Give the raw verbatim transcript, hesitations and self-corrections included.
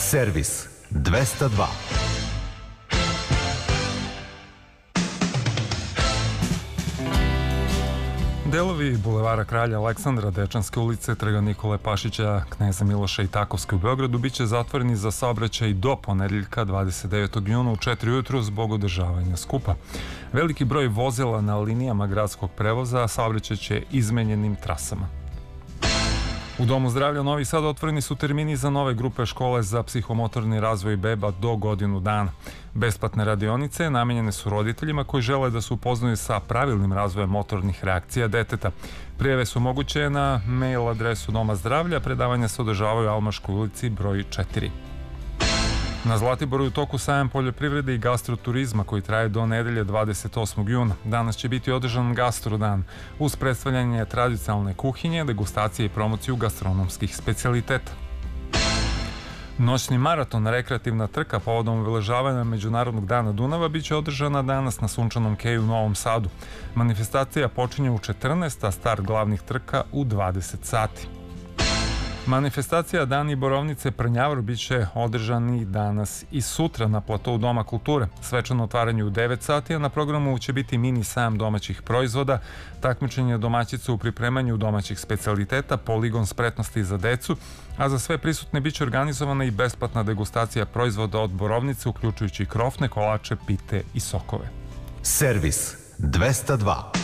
Servis dvesta dva. Delovi bulevara Kralja Aleksandra, Dečanske ulice, Trga Nikole Pašića, Kneza Miloša i Takovske u Beogradu biće zatvoreni za saobraćaj do ponedeljka dvadeset devetog juna u četiri ujutru zbog održavanja skupa. Veliki broj vozila na linijama gradskog prevoza saobraćaće izmenjenim trasama. U Domu zdravlja Novi Sad otvoreni su termini za nove grupe škole za psihomotorni razvoj beba do godinu dana. Besplatne radionice namenjene su roditeljima koji žele da se upoznaju sa pravilnim razvojem motornih reakcija deteta. Prijave su moguće na mail adresu Doma zdravlja, predavanja se održavaju u Almaškoj ulici broj četiri. Na Zlatiboru je u toku sajam poljoprivrede i gastroturizma koji traje do nedelje dvadeset osmog juna. Danas će biti održan gastrodan uz predstavljanje tradicionalne kuhinje, degustacije i promociju gastronomskih specijaliteta. Noćni maraton, rekreativna trka povodom obeležavanja Međunarodnog dana Dunava biće održana danas na Sunčanom keju u Novom Sadu. Manifestacija počinje u četrnaest, a start glavnih trka u dvadeset sati. Manifestacija Dani Borovnice Prnjavor biće održani danas i sutra na platou Doma kulture. Svečano otvaranje u devet sati, a na programu će biti mini sajam domaćih proizvoda, takmičenje domaćica u pripremanju domaćih specijaliteta, poligon spretnosti za decu, a za sve prisutne biće organizovana i besplatna degustacija proizvoda od Borovnice, uključujući krofne, kolače, pite i sokove. Servis dvesta dva.